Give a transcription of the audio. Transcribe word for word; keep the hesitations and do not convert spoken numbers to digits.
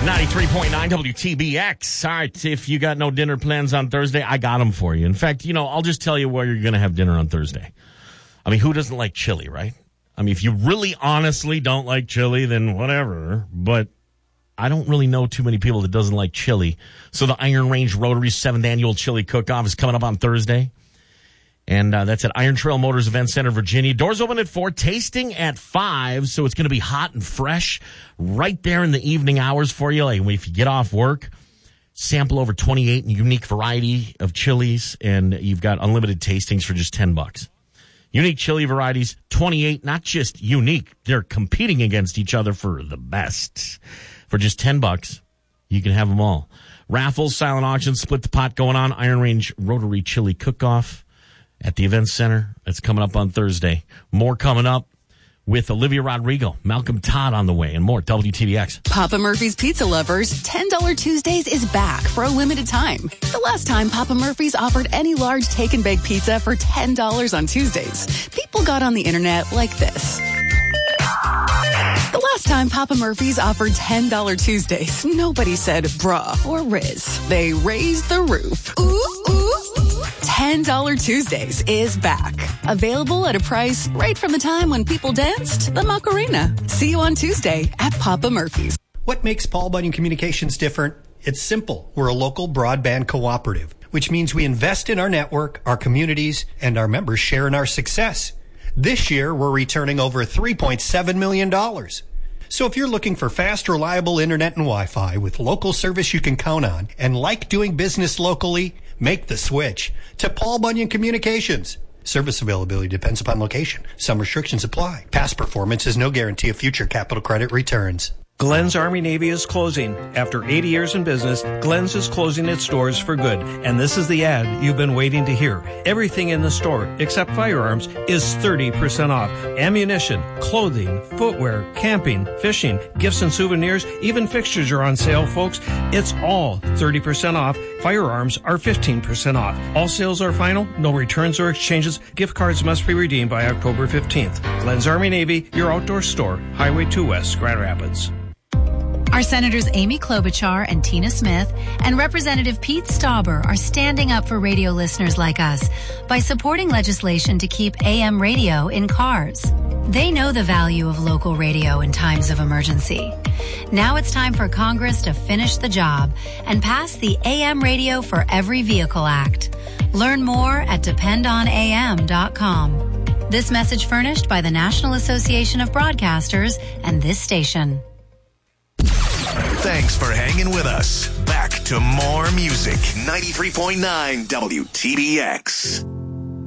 ninety-three point nine W T B X. All right, if you got no dinner plans on Thursday, I got them for you. In fact, you know, I'll just tell you where you're going to have dinner on Thursday. I mean, who doesn't like chili, right? I mean, if you really honestly don't like chili, then whatever. But I don't really know too many people that doesn't like chili. So the Iron Range Rotary seventh Annual Chili Cook-Off is coming up on Thursday. And uh, that's at Iron Trail Motors Event Center, Virginia. Doors open at four, tasting at five, so it's going to be hot and fresh right there in the evening hours for you. Like if you get off work, sample over twenty-eight unique variety of chilies, and you've got unlimited tastings for just ten bucks. Unique chili varieties, twenty-eight, not just unique. They're competing against each other for the best. For just ten bucks, you can have them all. Raffles, silent auctions, split the pot going on. Iron Range Rotary Chili Cook-Off at the Event Center. That's coming up on Thursday. More coming up with Olivia Rodrigo, Malcolm Todd on the way, and more. W T B X. Papa Murphy's Pizza Lovers, ten dollars Tuesdays is back for a limited time. The last time Papa Murphy's offered any large take and bake pizza for ten dollars on Tuesdays, people got on the internet like this. The last time Papa Murphy's offered ten dollars Tuesdays, nobody said bruh or Riz. They raised the roof. Ooh, ooh. ten dollars Tuesdays is back. Available at a price right from the time when people danced the Macarena. See you on Tuesday at Papa Murphy's. What makes Paul Bunyan Communications different? It's simple. We're a local broadband cooperative, which means we invest in our network, our communities, and our members share in our success. This year, we're returning over three point seven million dollars. So if you're looking for fast, reliable internet and Wi-Fi with local service you can count on and like doing business locally, make the switch to Paul Bunyan Communications. Service availability depends upon location. Some restrictions apply. Past performance is no guarantee of future capital credit returns. Glenn's Army Navy is closing. After eighty years in business, Glenn's is closing its doors for good. And this is the ad you've been waiting to hear. Everything in the store, except firearms, is thirty percent off. Ammunition, clothing, footwear, camping, fishing, gifts and souvenirs, even fixtures are on sale, folks. It's all thirty percent off. Firearms are fifteen percent off. All sales are final, no returns or exchanges. Gift cards must be redeemed by October fifteenth. Glenn's Army Navy, your outdoor store, Highway two West, Grand Rapids. Our Senators Amy Klobuchar and Tina Smith and Representative Pete Stauber are standing up for radio listeners like us by supporting legislation to keep A M radio in cars. They know the value of local radio in times of emergency. Now it's time for Congress to finish the job and pass the A M Radio for Every Vehicle Act. Learn more at depend on A M dot com. This message furnished by the National Association of Broadcasters and this station. Thanks for hanging with us. Back to more music. ninety-three point nine W T B X.